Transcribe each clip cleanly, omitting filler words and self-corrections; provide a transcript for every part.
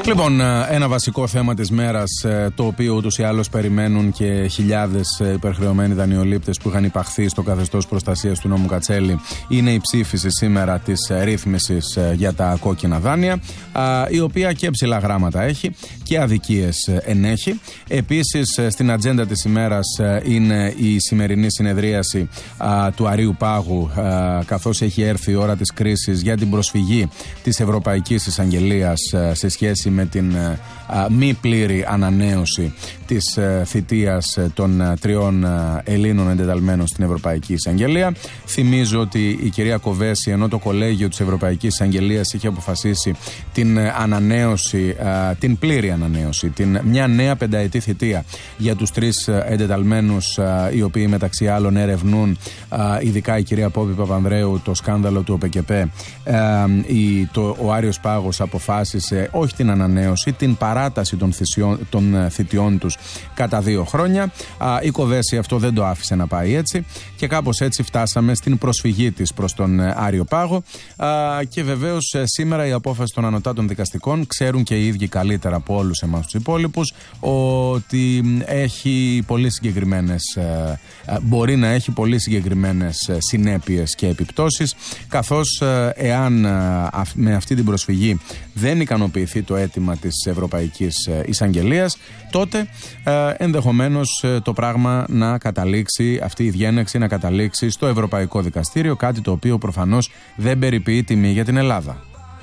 Λοιπόν, ένα βασικό θέμα της μέρας, το οποίο ούτως ή άλλως περιμένουν και χιλιάδες υπερχρεωμένοι δανειολήπτες που είχαν υπαχθεί στο καθεστώς προστασίας του νόμου Κατσέλη, είναι η ψήφιση σήμερα της ρύθμισης για τα κόκκινα δάνεια, η οποία και ψηλά γράμματα έχει και αδικίες ενέχει. Επίσης, στην ατζέντα της ημέρας είναι η σημερινή συνεδρίαση του Αρείου Πάγου, καθώς έχει έρθει η ώρα της κρίσης για την προσφυγή της Ευρωπαϊκής Εισαγγελίας σε σχέση με την μη πλήρη ανανέωση της θητείας των 3 Ελλήνων εντεταλμένων στην Ευρωπαϊκή Εισαγγελία. Θυμίζω ότι η κυρία Κοβέση, ενώ το κολέγιο της Ευρωπαϊκής Εισαγγελίας είχε αποφασίσει την ανανέωση, την πλήρη ανανέωση, μια νέα 5ετή θητεία για τους 3 εντεταλμένους, οι οποίοι μεταξύ άλλων ερευνούν, ειδικά η κυρία Πόπη Παπανδρέου, το σκάνδαλο του ΟΠΕΚΕΠΕ, ο Άρειος Πάγος αποφάσισε όχι την ανανέωση, την παράταση των θητιών τους κατά 2 χρόνια. Η Κοβέση αυτό δεν το άφησε να πάει έτσι και κάπως έτσι φτάσαμε στην προσφυγή της προς τον Άριο Πάγο, και βεβαίως σήμερα η απόφαση των ανωτάτων δικαστικών, ξέρουν και οι ίδιοι καλύτερα από όλους εμάς τους υπόλοιπους, ότι έχει πολύ συγκεκριμένες, μπορεί να έχει πολύ συγκεκριμένες συνέπειες και επιπτώσεις, καθώς εάν με αυτή την προσφυγή δεν ικανοποιηθεί το αίτημα της Ευρωπαϊκής Εισαγγελίας, τότε ενδεχομένως το πράγμα να καταλήξει, αυτή η διένεξη να καταλήξει στο Ευρωπαϊκό Δικαστήριο, κάτι το οποίο προφανώς δεν περιποιεί τιμή για την Ελλάδα.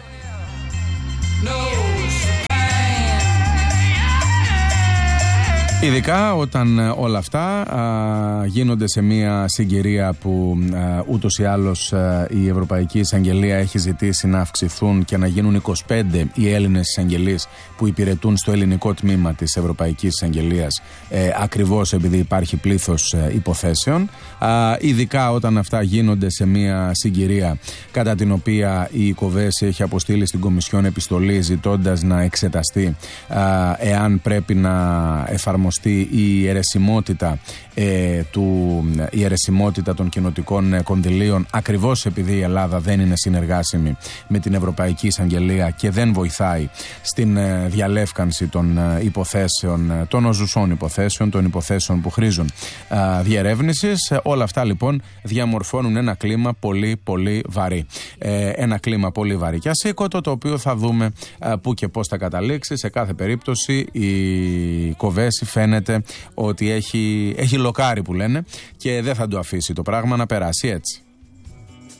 Ειδικά όταν όλα αυτά γίνονται σε μια συγκυρία που ούτως ή άλλως η Ευρωπαϊκή Εισαγγελία έχει ζητήσει να αυξηθούν και να γίνουν 25 οι Έλληνες εισαγγελείς που υπηρετούν στο ελληνικό τμήμα της Ευρωπαϊκής Εισαγγελίας, ακριβώς επειδή υπάρχει πλήθος υποθέσεων. Ειδικά όταν αυτά γίνονται σε μια συγκυρία κατά την οποία η Κοβέση έχει αποστείλει στην Κομισιόν επιστολή ζητώντας να εξεταστεί εάν πρέπει να εφαρμοστεί η αιρεσιμότητα των κοινοτικών κονδυλίων, ακριβώς επειδή η Ελλάδα δεν είναι συνεργάσιμη με την Ευρωπαϊκή Εισαγγελία και δεν βοηθάει στην διαλεύκανση των υποθέσεων, των οζουσών υποθέσεων, των υποθέσεων που χρήζουν διερεύνησης. Όλα αυτά λοιπόν διαμορφώνουν ένα κλίμα πολύ πολύ βαρύ. Ένα κλίμα πολύ βαρύ και ασήκωτο, το οποίο θα δούμε πού και πώς θα καταλήξει. Σε κάθε περίπτωση η Κοβέση φαίνεται ότι έχει λοκάρει, που λένε, και δεν θα του αφήσει το πράγμα να περάσει έτσι.